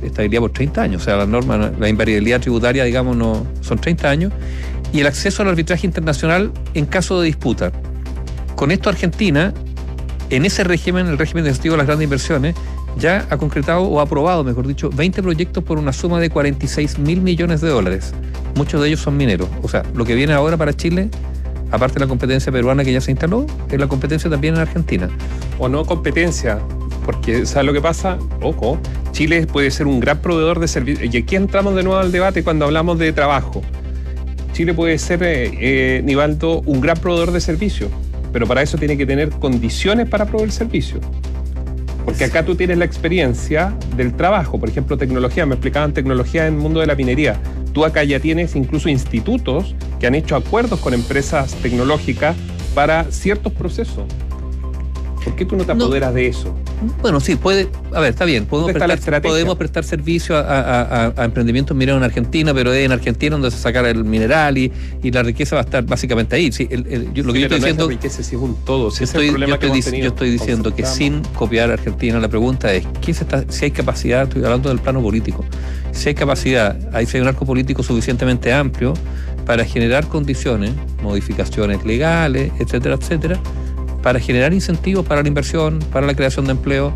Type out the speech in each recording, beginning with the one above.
estabilidad por 30 años. O sea, la norma, la invariabilidad tributaria, digamos, no son 30 años. Y el acceso al arbitraje internacional en caso de disputa. Con esto Argentina, en ese régimen, el régimen de incentivo a las grandes inversiones, ya ha concretado o ha aprobado, mejor dicho, 20 proyectos por una suma de 46.000 millones de dólares. Muchos de ellos son mineros. O sea, lo que viene ahora para Chile, aparte de la competencia peruana que ya se instaló, es la competencia también en Argentina. O no competencia, porque ¿sabes lo que pasa? Ojo, Chile puede ser un gran proveedor de servicios. Y aquí entramos de nuevo al debate cuando hablamos de trabajo. Chile puede ser, Nivaldo, un gran proveedor de servicios, pero para eso tiene que tener condiciones para proveer el servicio. Porque acá tú tienes la experiencia del trabajo, por ejemplo, tecnología, me explicaban tecnología en el mundo de la minería. Tú acá ya tienes incluso institutos que han hecho acuerdos con empresas tecnológicas para ciertos procesos. ¿Por qué tú no te apoderas de eso? Bueno, sí, puede. A ver, está bien. Podemos prestar servicio a emprendimientos mineros en Argentina, pero es en Argentina donde se sacará el mineral y la riqueza va a estar básicamente ahí. Sí, lo que yo estoy diciendo. No es riqueza, si es un todo. Si yo estoy diciendo que sin copiar a Argentina, la pregunta es: si hay capacidad, estoy hablando del plano político, si hay capacidad, si hay un arco político suficientemente amplio para generar condiciones, modificaciones legales, etcétera, etcétera, para generar incentivos para la inversión, para la creación de empleo.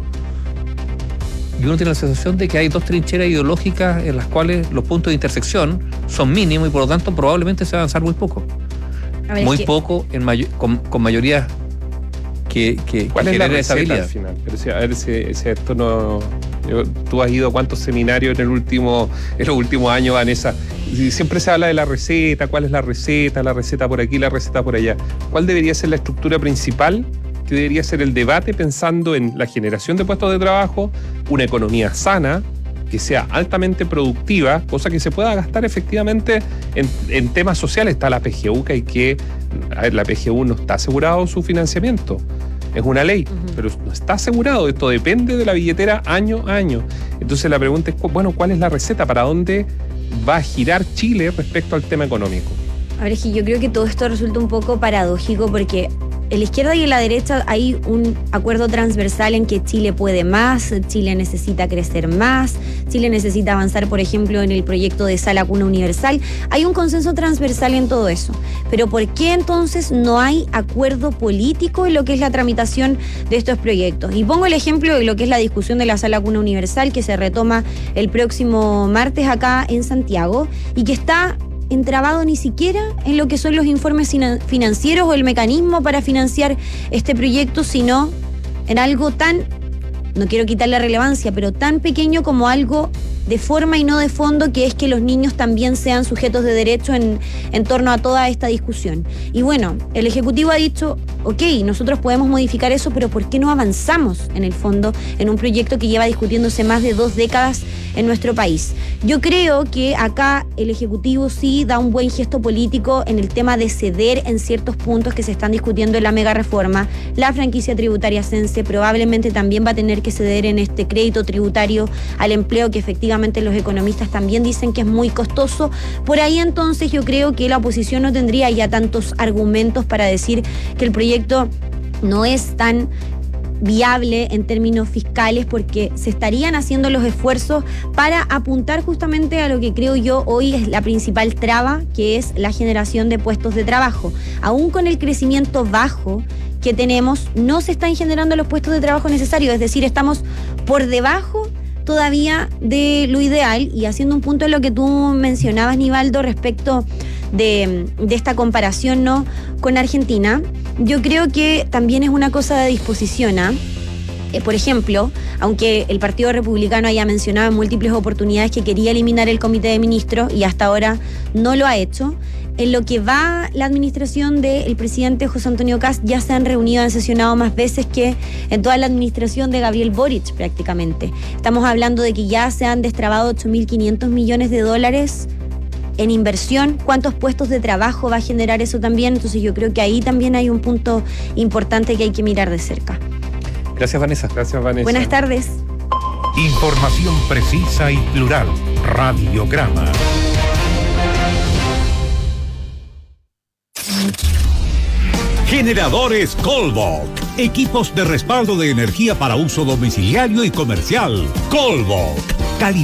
Y uno tiene la sensación de que hay dos trincheras ideológicas en las cuales los puntos de intersección son mínimos y por lo tanto probablemente se va a avanzar muy poco. Muy poco con mayorías que ¿cuál es la receta al final? Pero a ver si esto no... Tú has ido a cuántos seminarios en los últimos años, Vanessa. Y siempre se habla de la receta, cuál es la receta por aquí, la receta por allá. ¿Cuál debería ser la estructura principal que debería ser el debate pensando en la generación de puestos de trabajo, una economía sana, que sea altamente productiva, cosa que se pueda gastar efectivamente en temas sociales? Está la PGU, la PGU no está asegurado su financiamiento. Es una ley, pero no está asegurado. Esto depende de la billetera año a año. Entonces la pregunta es, bueno, ¿cuál es la receta? ¿Para dónde va a girar Chile respecto al tema económico? A ver, es que yo creo que todo esto resulta un poco paradójico porque en la izquierda y en la derecha hay un acuerdo transversal en que Chile puede más, Chile necesita crecer más, Chile necesita avanzar, por ejemplo, en el proyecto de Sala Cuna Universal. Hay un consenso transversal en todo eso. Pero ¿por qué entonces no hay acuerdo político en lo que es la tramitación de estos proyectos? Y pongo el ejemplo de lo que es la discusión de la Sala Cuna Universal, que se retoma el próximo martes acá en Santiago y que está entrabado ni siquiera en lo que son los informes financieros o el mecanismo para financiar este proyecto, sino en algo tan, no quiero quitarle relevancia, pero tan pequeño como algo de forma y no de fondo, que es que los niños también sean sujetos de derecho en torno a toda esta discusión. Y bueno, el Ejecutivo ha dicho, ok, nosotros podemos modificar eso, pero ¿por qué no avanzamos en el fondo en un proyecto que lleva discutiéndose más de 2 décadas en nuestro país? Yo creo que acá el Ejecutivo sí da un buen gesto político en el tema de ceder en ciertos puntos que se están discutiendo en la mega reforma. La franquicia tributaria CENSE probablemente también va a tener que ceder en este crédito tributario al empleo, que efectivamente los economistas también dicen que es muy costoso. Por ahí entonces yo creo que la oposición no tendría ya tantos argumentos para decir que el proyecto no es tan viable en términos fiscales, porque se estarían haciendo los esfuerzos para apuntar justamente a lo que creo yo hoy es la principal traba, que es la generación de puestos de trabajo. Aún con el crecimiento bajo que tenemos, no se están generando los puestos de trabajo necesarios, es decir, estamos por debajo todavía de lo ideal. Y haciendo un punto de lo que tú mencionabas, Nivaldo, respecto de esta comparación, ¿no?, con Argentina, yo creo que también es una cosa de disposición, por ejemplo, aunque el Partido Republicano haya mencionado en múltiples oportunidades que quería eliminar el Comité de Ministros y hasta ahora no lo ha hecho, en lo que va la administración del presidente José Antonio Kast ya se han reunido, han sesionado más veces que en toda la administración de Gabriel Boric prácticamente. Estamos hablando de que ya se han destrabado 8.500 millones de dólares en inversión. ¿Cuántos puestos de trabajo va a generar eso también? Entonces yo creo que ahí también hay un punto importante que hay que mirar de cerca. Gracias, Vanessa. Gracias, Vanessa. Buenas tardes. Información precisa y plural. Radiograma. Generadores Colbach. Equipos de respaldo de energía para uso domiciliario y comercial. Colbach.